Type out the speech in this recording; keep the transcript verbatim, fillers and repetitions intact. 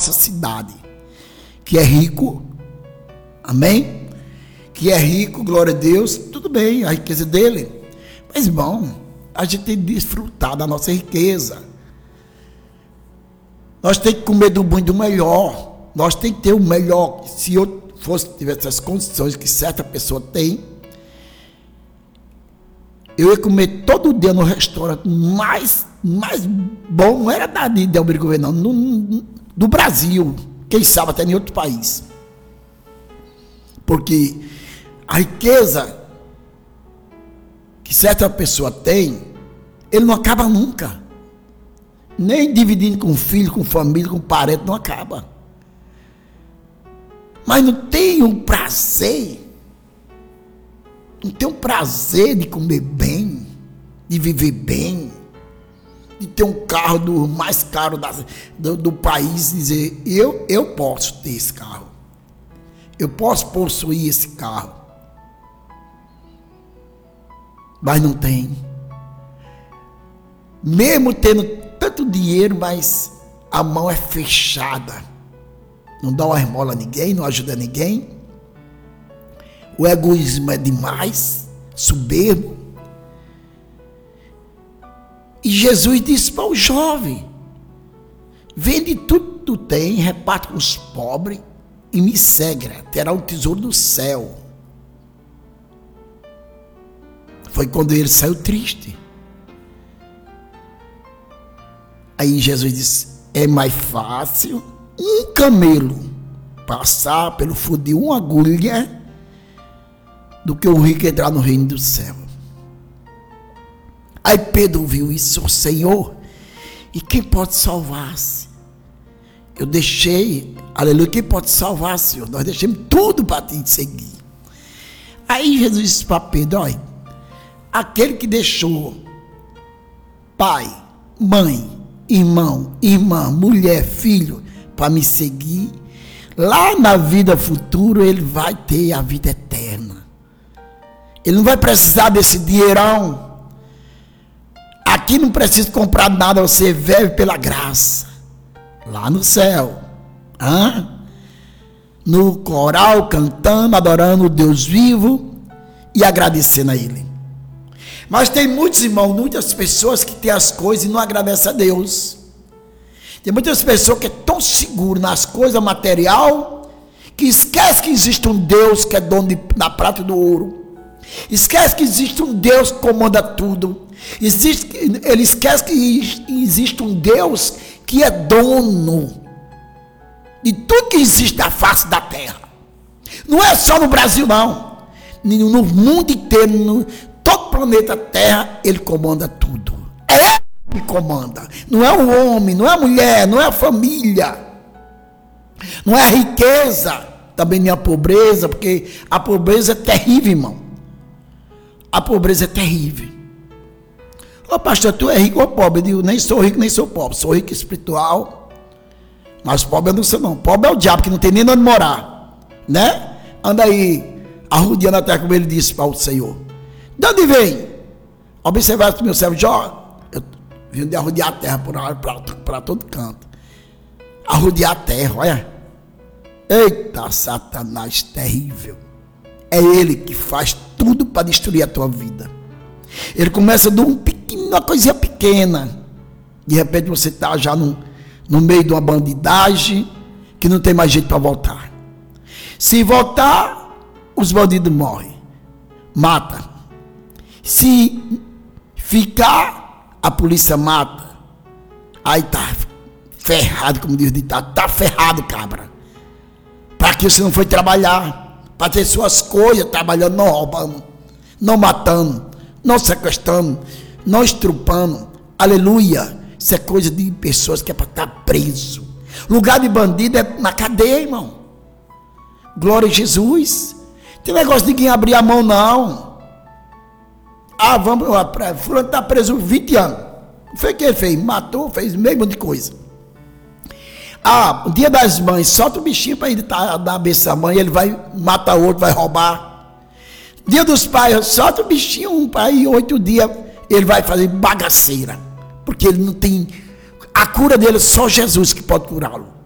nossa cidade, que é rico, amém? Que é rico, glória a Deus, tudo bem, a riqueza dele. Mas, irmão, a gente tem que desfrutar da nossa riqueza. Nós temos que comer do bom e do melhor. Nós temos que ter o melhor. Se eu fosse tivesse essas condições que certa pessoa tem, eu ia comer todo dia no restaurante mais, mais bom, não era da de Delmiro Gouveia, não, no, no, do Brasil, quem sabe até em outro país. Porque a riqueza que certa pessoa tem, ele não acaba nunca. Nem dividindo com filho, com família, com parente, não acaba. Mas não tem um prazer, não tem um prazer de comer bem, de viver bem, de ter um carro do mais caro da, do, do país, dizer, eu, eu posso ter esse carro, eu posso possuir esse carro, mas não tem. Mesmo tendo tanto dinheiro, mas a mão é fechada. Não dá uma esmola a ninguém, não ajuda ninguém. O egoísmo é demais, soberbo. E Jesus disse para o jovem: vende tudo que tu tem, reparte com os pobres e me segue, terá um tesouro do céu. Foi quando ele saiu triste. Aí Jesus disse: é mais fácil um camelo passar pelo furo de uma agulha do que o rico entrar no reino do céu. Aí Pedro viu isso: oh, Senhor, e quem pode salvar-se? Eu deixei, aleluia, quem pode salvar, Senhor? Nós deixamos tudo para te seguir. Aí Jesus disse para Pedro: olha, aquele que deixou pai, mãe, irmão, irmã, mulher, filho, para me seguir, lá na vida futura ele vai ter a vida eterna. Ele não vai precisar desse dinheirão. Aqui não precisa comprar nada, você vive pela graça. Lá no céu, hã? No coral, cantando, adorando o Deus vivo e agradecendo a Ele. Mas tem muitos irmãos, muitas pessoas que têm as coisas e não agradecem a Deus. Tem muitas pessoas que estão seguras nas coisas material, que esquece que existe um Deus que é dono de, da prata e do ouro. Esquece que existe um Deus que comanda tudo. Existe, ele esquece que existe um Deus que é dono de tudo que existe na face da terra. Não é só no Brasil, não. No mundo inteiro, no todo o planeta Terra, ele comanda tudo. É ele que comanda. Não é o homem, não é a mulher, não é a família. Não é a riqueza, também nem a pobreza, porque a pobreza é terrível, irmão. A pobreza é terrível. Ô pastor, tu é rico ou pobre? Eu digo, nem sou rico, nem sou pobre. Sou rico espiritual, mas pobre eu não sou não. Pobre é o diabo, que não tem nem onde morar, né? Anda aí, arrodeando a terra, como ele disse para o Senhor. De onde vem? Observaste o meu servo Jó? Eu vim de arrodear a terra para todo canto. Arrodear a terra, olha. Eita, Satanás terrível. É ele que faz tudo para destruir a tua vida. Ele começa de um pequeno, uma coisinha pequena. De repente você está já no, no meio de uma bandidagem que não tem mais jeito para voltar. Se voltar, os bandidos morrem. Mata. Se ficar, a polícia mata. Aí tá ferrado, como diz o ditado. Tá ferrado, cabra. Para que você não foi trabalhar. Para ter suas coisas, trabalhando, não roubando, não matando, não sequestrando, não estrupando. Aleluia. Isso é coisa de pessoas que é para estar preso. Lugar de bandido é na cadeia, irmão. Glória a Jesus. Tem negócio de ninguém abrir a mão, não. Ah, vamos, fulano está preso vinte anos. Não foi o que ele fez? Matou, fez meio monte de coisa. Ah, o dia das mães, solta o bichinho para ele dar a benção à mãe, ele vai matar outro, vai roubar. Dia dos pais, solta o bichinho, um pai, oito dias, ele vai fazer bagaceira. Porque ele não tem, a cura dele, só Jesus que pode curá-lo.